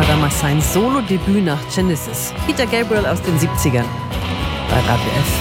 war damals sein Solo-Debüt nach Genesis. Peter Gabriel aus den 70ern bei Radio F.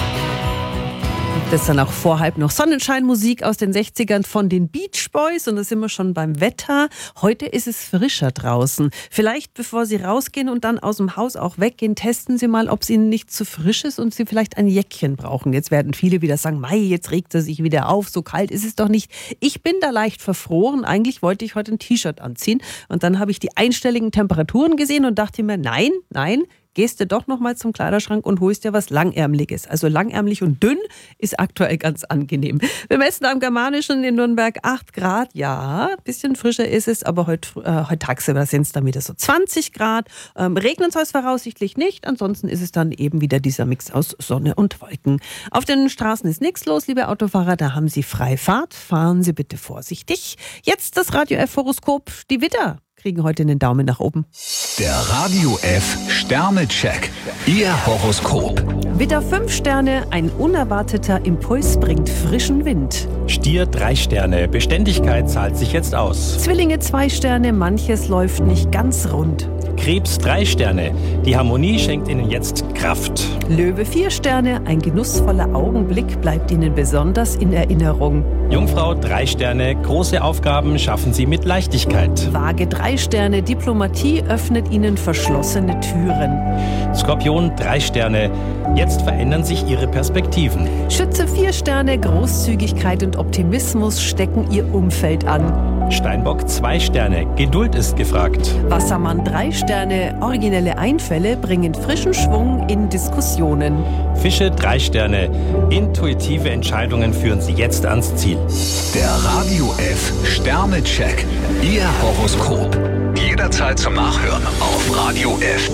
Das dann auch vor halb noch Sonnenscheinmusik aus den 60ern von den Beach Boys. Und da sind wir schon beim Wetter. Heute ist es frischer draußen. Vielleicht, bevor Sie rausgehen und dann aus dem Haus auch weggehen, testen Sie mal, ob es Ihnen nicht zu frisch ist und Sie vielleicht ein Jäckchen brauchen. Jetzt werden viele wieder sagen, Mei, jetzt regt er sich wieder auf, so kalt ist es doch nicht. Ich bin da leicht verfroren. Eigentlich wollte ich heute ein T-Shirt anziehen. Und dann habe ich die einstelligen Temperaturen gesehen und dachte mir, nein, gehst du doch noch mal zum Kleiderschrank und holst dir was Langärmliches. Also langärmlich und dünn ist aktuell ganz angenehm. Wir messen am Germanischen in Nürnberg 8 Grad. Ja, ein bisschen frischer ist es, aber heute tagsüber sind es dann wieder so 20 Grad. Regnen soll es voraussichtlich nicht. Ansonsten ist es dann eben wieder dieser Mix aus Sonne und Wolken. Auf den Straßen ist nichts los, liebe Autofahrer. Da haben Sie Freifahrt. Fahren Sie bitte vorsichtig. Jetzt das Radio F Horoskop. Die Widder kriegen heute einen Daumen nach oben. Der Radio F Sternecheck. Ihr Horoskop. Widder 5 Sterne, ein unerwarteter Impuls bringt frischen Wind. Stier 3 Sterne, Beständigkeit zahlt sich jetzt aus. Zwillinge 2 Sterne, manches läuft nicht ganz rund. Krebs 3 Sterne, die Harmonie schenkt Ihnen jetzt Kraft. Löwe 4 Sterne, ein genussvoller Augenblick bleibt Ihnen besonders in Erinnerung. Jungfrau 3 Sterne, große Aufgaben schaffen Sie mit Leichtigkeit. Waage 3 Sterne, Diplomatie öffnet Ihnen verschlossene Türen. Skorpion 3 Sterne, jetzt verändern sich Ihre Perspektiven. Schütze 4 Sterne, Großzügigkeit und Optimismus stecken Ihr Umfeld an. Steinbock 2 Sterne, Geduld ist gefragt. Wassermann 3 Sterne, originelle Einfälle bringen frischen Schwung in Diskussionen. Fische 3 Sterne, intuitive Entscheidungen führen Sie jetzt ans Ziel. Der Radio F Sternecheck. Ihr Horoskop. Jederzeit zum Nachhören auf Radio F.